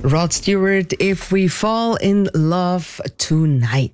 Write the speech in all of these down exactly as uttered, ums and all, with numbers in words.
Rod Stewart, If We Fall in Love Tonight.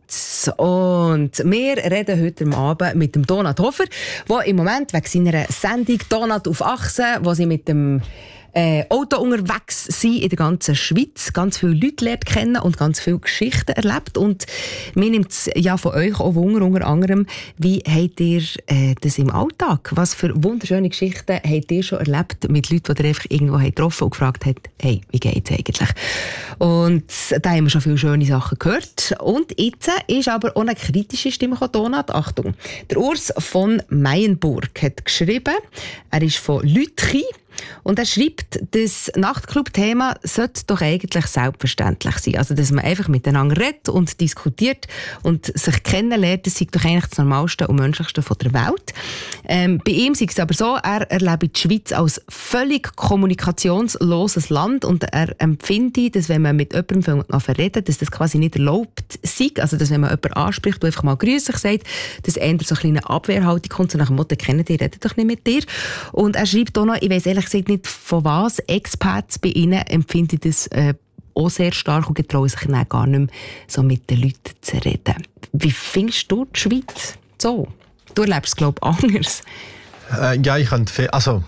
Und wir reden heute Abend mit dem Donat Hofer, der im Moment wegen seiner Sendung «Donat auf Achse», wo sie mit dem Äh, Auto unterwegs sind in der ganzen Schweiz, ganz viele Leute lernt kennen und ganz viele Geschichten erlebt. Und mir nimmt es ja von euch auch Wunder, unter anderem, wie habt ihr äh, das im Alltag? Was für wunderschöne Geschichten habt ihr schon erlebt mit Leuten, die ihr einfach irgendwo getroffen und gefragt habt, hey, wie geht's eigentlich? Und da haben wir schon viele schöne Sachen gehört. Und jetzt ist aber auch eine kritische Stimme gekommen, Donat. Achtung, der Urs von Meyenburg hat geschrieben, er ist von Lütchi. Und er schreibt, das Nachtclub-Thema sollte doch eigentlich selbstverständlich sein. Also, dass man einfach miteinander redet und diskutiert und sich kennenlernt, das ist doch eigentlich das Normalste und Menschlichste von der Welt. Ähm, bei ihm ist es aber so, er erlebt die Schweiz als völlig kommunikationsloses Land und er empfindet, dass wenn man mit jemandem reden, dass das quasi nicht erlaubt sei. Also, dass wenn man jemanden anspricht und einfach mal «Grüß dich» sagt, dass eher so eine kleine Abwehrhaltung kommt, so nach dem Motto, kennen die, reden doch nicht mit dir. Und er schreibt auch noch, ich weiss ehrlich gesagt nicht, von was Experts bei ihnen empfinden das äh, auch sehr stark und getrauen sich dann gar nicht mehr, so mit den Leuten zu reden. Wie findest du die Schweiz so? Du erlebst es, glaube ich, anders. Äh, ja, ich könnte viel, also...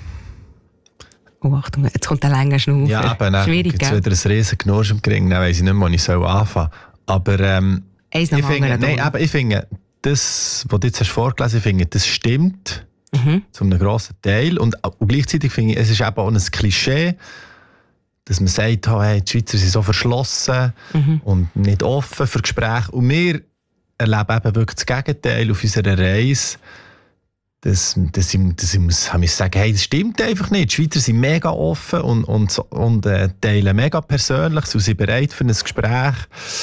Oh, Achtung, jetzt kommt der lange Schnaufer. Ja, aber dann schwierig, gibt es wieder ein riesen Knursch im Gring, dann weiss ich nicht mehr, wo ich anfangen soll. Aber ähm, ich finde, nein, aber ich finde, das, was du jetzt hast vorgelesen hast, ich finde, das stimmt. Mhm. Zu einem grossen Teil. Und, und gleichzeitig finde ich, es ist eben auch ein Klischee, dass man sagt, oh, hey, die Schweizer sind so verschlossen mhm. und nicht offen für Gespräche. Und wir erleben eben wirklich das Gegenteil auf unserer Reise. Dass, dass ich, dass ich muss, muss sagen, hey, das stimmt einfach nicht. Die Schweizer sind mega offen und, und, und äh, teilen mega persönlich, sie sind bereit für ein Gespräch.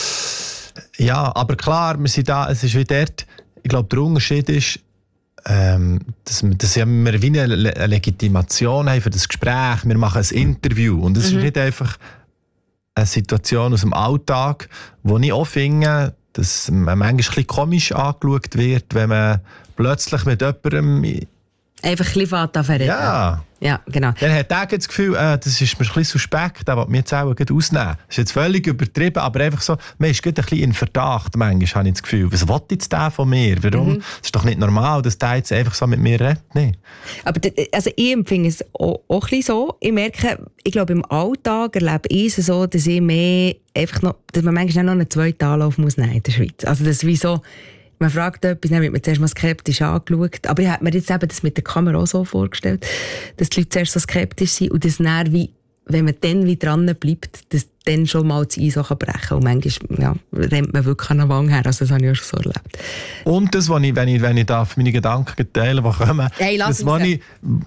Ja, aber klar, wir sind da, es ist wie dort, ich glaube, der Unterschied ist, Ähm, dass, dass wir wie eine, Le- eine Legitimation haben für das Gespräch. Wir machen ein Interview. Und es mhm. ist nicht einfach eine Situation aus dem Alltag, wo ich auch finde, dass man manchmal ein bisschen komisch angeschaut wird, wenn man plötzlich mit jemandem... Einfach ein bisschen reden. Ja. Ja, genau. Dann hat er das Gefühl, äh, das ist mir ein bisschen suspekt, der will mich jetzt auch ausnehmen. Das ist jetzt völlig übertrieben, aber einfach so, man ist ein bisschen in Verdacht, manchmal habe ich das Gefühl. Was will jetzt der von mir? Warum? Mhm. Das ist doch nicht normal, dass der jetzt einfach so mit mir redet. Nee. Aber also ich empfinde es auch, auch ein bisschen so. Ich merke, ich glaube, im Alltag erlebe ich es so, dass ich mehr einfach noch, dass man manchmal noch einen zweiten Anlauf muss nehmen in der Schweiz. Also das ist wie so, man fragt etwas, dann wird man zuerst mal skeptisch angeschaut. Aber ich habe mir jetzt eben das mit der Kamera auch so vorgestellt, dass die Leute zuerst so skeptisch sind und dass dann, wie, wenn man dann wie dran bleibt, dass dann schon mal das Eis auch brechen kann. Und manchmal ja, rennt man wirklich an der Wange her. Also das habe ich auch schon so erlebt. Und das, was ich, wenn ich, wenn ich darf, meine Gedanken teilen, die kommen, hey, das, was ich,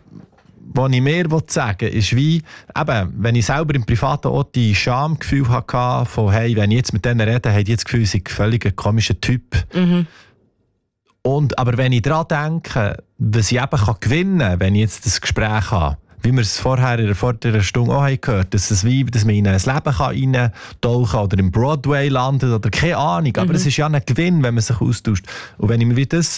was ich mehr sagen will, ist wie, eben, wenn ich selber im Privaten auch die Schamgefühl hatte, von, hey, wenn ich jetzt mit denen rede, habe ich jetzt das Gefühl, ich sei völlig ein komischer Typ. Mhm. Und, aber wenn ich daran denke, was ich eben kann gewinnen kann, wenn ich jetzt das Gespräch habe, wie wir es vorher in der vorderen Stunde auch haben gehört, dass, es wie, dass man in ein Leben reintauchen kann oder im Broadway landet oder keine Ahnung. Aber mhm. es ist ja ein Gewinn, wenn man sich austauscht. Und wenn ich mir das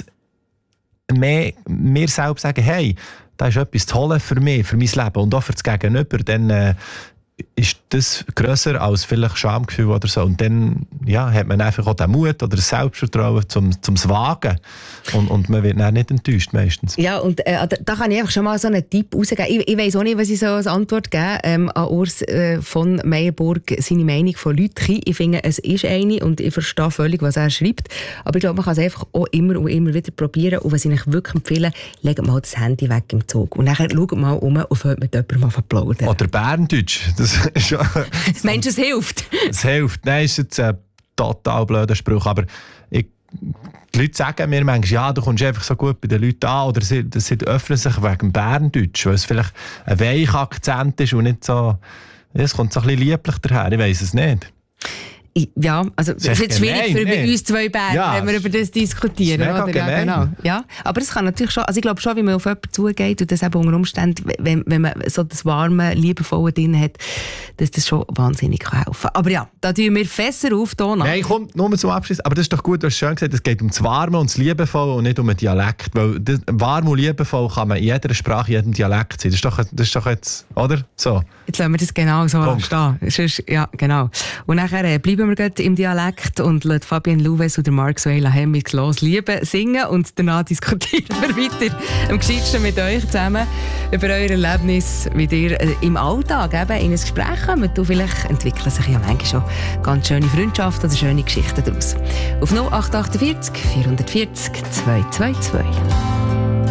mehr, mir selbst sage, hey, das ist etwas Tolles für mich, für mein Leben und auch für das Gegenüber, dann äh, ist das grösser als vielleicht Schamgefühl oder so. Und dann ja, hat man einfach auch den Mut oder das Selbstvertrauen zum, zum Wagen. Und, und man wird dann nicht enttäuscht meistens. Ja, und äh, da kann ich einfach schon mal so einen Tipp rausgeben. Ich, ich weiss auch nicht, was ich so als Antwort gebe ähm, an Urs äh, von Meyenburg, seine Meinung von Lütchi. Ich finde, es ist eine und ich verstehe völlig, was er schreibt. Aber ich glaube, man kann es einfach auch immer und immer wieder probieren. Und was ich euch wirklich empfehle, legt mal das Handy weg im Zug. Und dann schaut mal um und hört mit jemandem mal plaudern. Oder Berndeutsch. Das ist ja, meinst du, es hilft? Es hilft. Nein, ist jetzt ein total blöder Spruch. Aber ich, die Leute sagen mir manchmal, ja, du kommst einfach so gut bei den Leuten an. Oder sie, sie öffnen sich wegen Berndeutsch, weil es vielleicht ein weicher Akzent ist und nicht so... Es kommt so ein bisschen lieblich daher. Ich weiss es nicht. Ja, also es ist jetzt schwierig für nee. uns zwei Bärte, ja, wenn wir über das diskutieren. Das oder? Ja, genau. Ja, aber es kann natürlich schon, also ich glaube schon, wie man auf jemanden zugeht und das eben unter Umständen, wenn, wenn man so das warme, liebevolle drin hat, dass das schon wahnsinnig helfen kann. Aber ja, da tun wir Fässer auf, Donat. Nein, komm, nur zum Abschluss. Aber das ist doch gut, du hast schön gesagt, es geht um das Warme und das Liebevolle und nicht um den Dialekt. Weil das, warm und liebevoll kann man in jeder Sprache, in jedem Dialekt sein. Das ist doch, das ist doch jetzt, oder? So. Jetzt lassen wir das genau so Punkt. stehen. Sonst, ja, genau. Und nachher äh, bleiben wir gerade im Dialekt und lassen Fabienne Louwes oder Mark Suela mit «Los Liebe» singen und danach diskutieren wir weiter am gescheitsten mit euch zusammen über euer Erlebnis, wie ihr äh, im Alltag eben in ein Gespräch kommt. Und vielleicht entwickeln sich ja manchmal schon ganz schöne Freundschaften oder schöne Geschichten daraus. Auf null acht acht vier vier vier vier zwei zwei zwei.